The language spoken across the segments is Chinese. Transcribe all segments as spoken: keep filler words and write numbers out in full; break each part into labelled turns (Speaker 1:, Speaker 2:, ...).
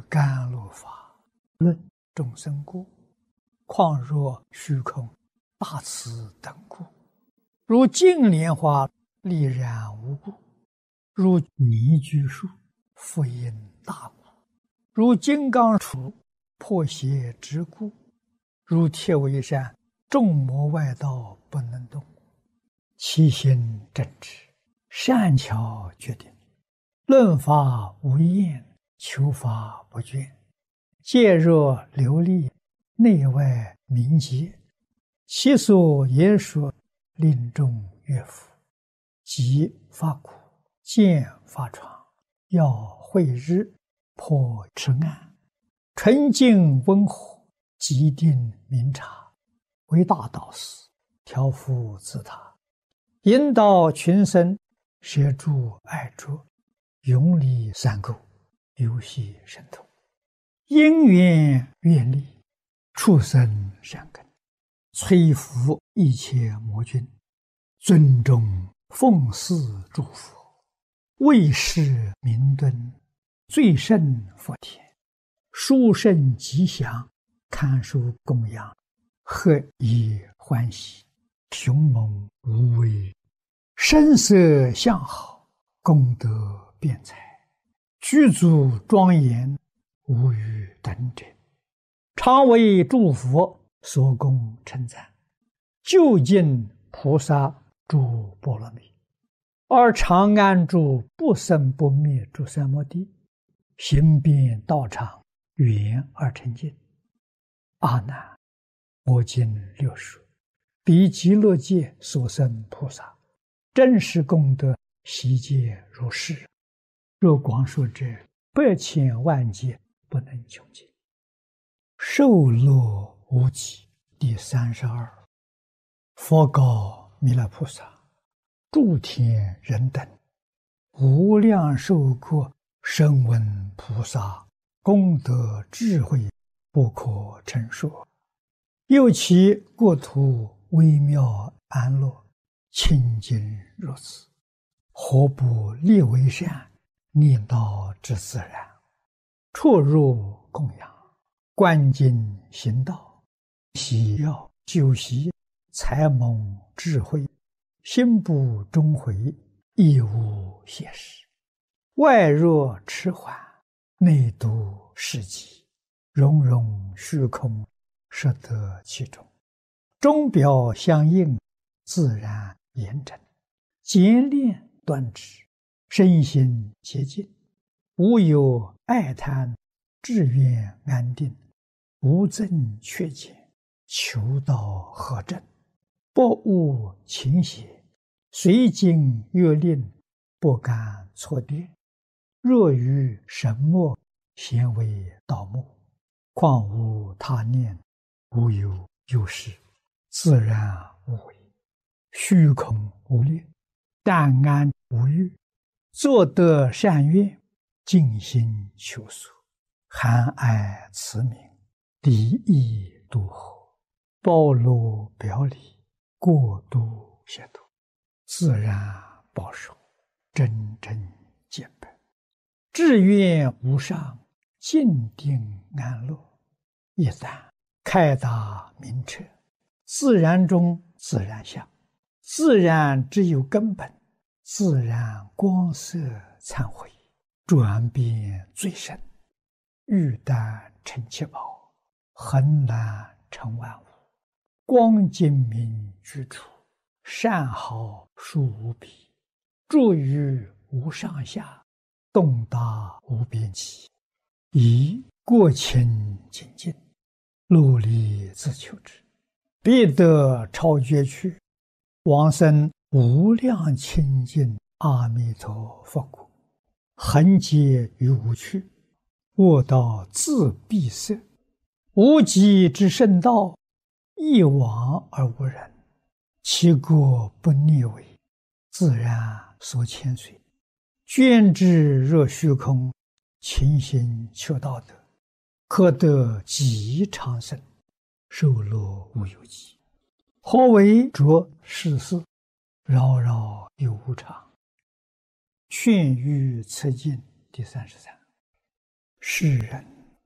Speaker 1: 甘露法，论众生故，况若虚空大慈等故，如净莲花力染无故，如泥居树复因大故，如金刚杵破邪之故，如铁围山众魔外道不能动，其心正直，善巧决定，论法无厌，求法不倦，戒若流利，内外明洁，其所言说令众悦服，即发苦，见发疮，要慧日，破痴暗，纯净温和，极定明察，为大导师，调伏自他，引导群生，摄诸爱着，永离三垢，游戏神通，因缘愿力，畜生善根，摧伏一切魔君，尊重奉祀诸佛，为世明敦，最胜佛田，殊胜吉祥，堪受供养，贺以欢喜，雄猛无畏，声色相好，功德辩才，具足庄严，无与等者，常为诸佛所供称赞，究竟菩萨诸波罗蜜，而常安住不生不灭诸三摩地，行遍道场，圆而成净。阿难，我今六说，彼极乐界所生菩萨，真实功德悉皆如是。若光说者，百千万劫不能穷尽。受乐无极第三十二。佛告弥勒菩萨：诸天人等，无量寿国声闻菩萨功德智慧不可称说，又其国土微妙安乐，清净如此，何不立为善，念道之自然，出入供养，观经行道，喜要修习，才蒙智慧，心不终悔，亦无邪实，外若迟缓，内度世极，融融虚空，摄得其中，钟表相应，自然严整，简练端直，身心洁净，无有爱贪，志愿安定，无增缺减，求道合正，不误情邪，随经阅令，不敢错颠，若于神墨，咸为盗墓，况无他念，无有有事，自然无为，虚空无虑，淡安无欲，作得善愿，尽心求索，含爱慈悯，离意度合，包罗表里，过度协度，自然保守，真正见本，志愿无上，静定安乐，一旦开达明彻，自然中自然相，自然只有根本，自然光色忏悔，转变最深，玉丹成七宝，恒然成万物，光精明居处，善好殊无比，住于无上下，洞达无边际，以过清净净，努力自求之，必得超绝去，往生无量清净阿弥陀佛国，恒劫于无趣，卧道自闭塞，无极之圣道，一往而无人，其国不逆违，自然所牵随，捐之若虚空，勤行求道德，可得极长生，寿乐无有极。何为着世事，扰扰有无常。劝喻此经第三十三。世人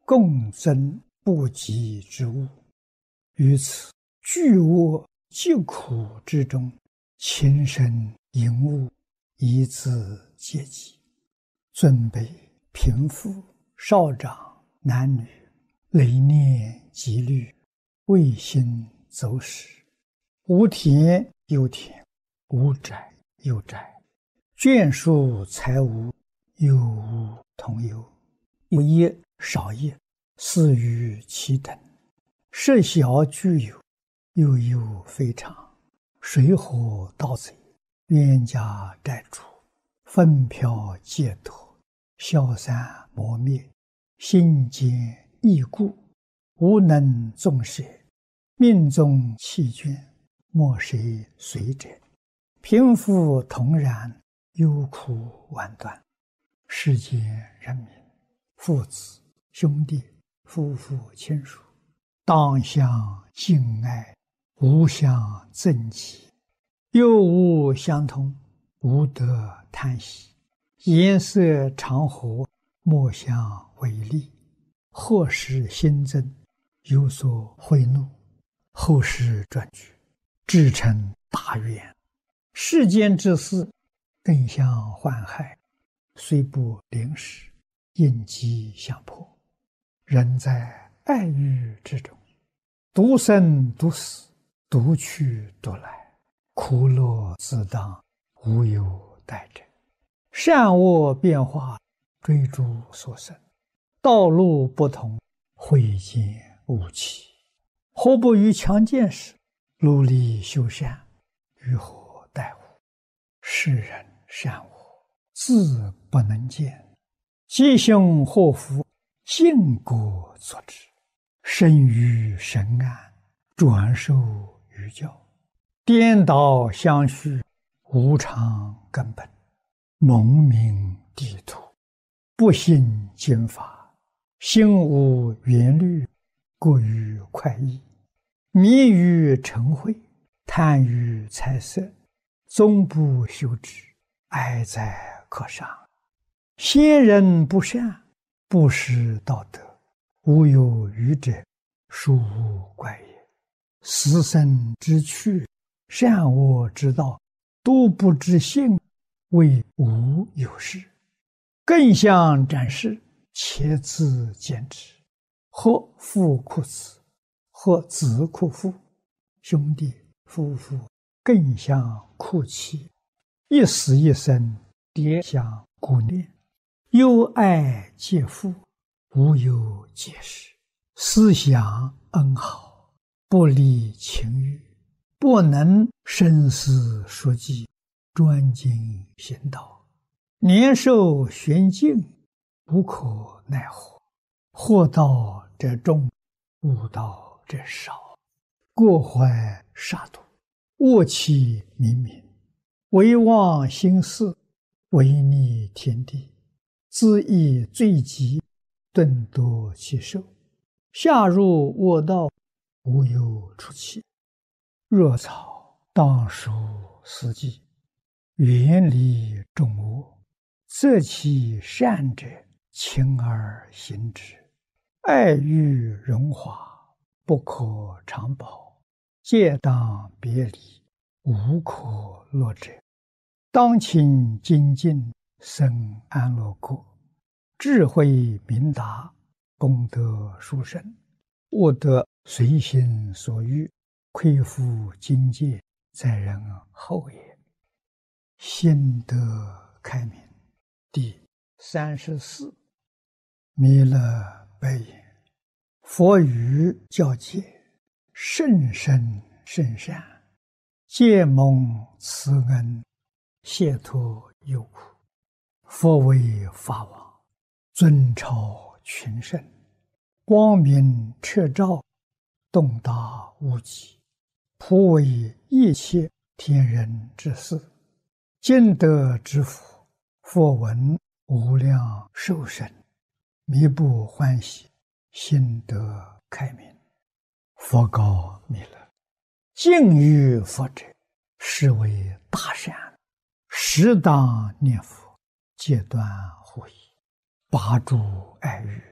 Speaker 1: 共增不及之物。于此巨恶疾苦之中，情深淫恶，以自皆极。尊卑贫富少长男女，累念积虑，未心走使，无田有田，无宅有宅，眷属财物，有无同有，有业少业，似于其等。设小具有，有有非常，水火盗贼，冤家债主，纷飘借脱，消散磨灭，心坚易固，无能纵舍，命中弃眷，莫谁随者。贫富同然，忧苦万端。世间人民，父子兄弟，夫妇亲属，当相敬爱，无相憎忌，有无相同，无得贪喜，颜色常和，莫相违逆。或使新增，有所贿赂，后世转举，至成大愿。世间之事，更相患害，虽不临时，应机相迫。人在爱欲之中，独生独死，独去独来，苦乐自当，无有待者。善恶变化，追逐所生，道路不同，慧见无期。何不于强健时，努力修善，于何待乎？世人善恶，自不能见，吉凶祸福，尽果作之。生于神安，转受于教，颠倒相续，无常根本，蒙名地土，不信经法，心无缘虑，过于快意，迷于嗔恚，贪于财色，终不修之，哀哉可伤。先人不善，不识道德，无有余者，殊无怪也。死生之趣，善恶之道，都不知性，谓无有事。更相展示，且自见之。或父哭子，或子哭父，兄弟夫妇更相哭泣，一死一生，迭相顾念，忧爱皆父，无有解释。思想恩好，不离情欲，不能深思熟记，专精行道，年寿玄静，无可奈何。祸道者众，悟道者少。过怀杀戮，恶气冥冥，唯忘心事，违逆天地，自益罪极，顿夺其寿。下入恶道，无有出期。若草当属四季，远离众恶，择其善者，勤而行之。爱欲荣华，不可长保，戒当别离，无可乐者。当勤精进，生安乐国，智慧明达，功德殊胜，悟得随心所欲，亏负境界，在人后也。心得开明。第三十四。弥勒白言：佛语教戒，甚深甚善，皆蒙慈恩，解脱忧苦。佛为法王，尊超群圣，光明彻照，洞达无极，普为一切天人之事。今得之福，佛闻无量寿生，弥不欢喜，心得开明。佛告弥勒：敬于佛者，是为大善，适当念佛，戒断护疑，拔诸爱欲，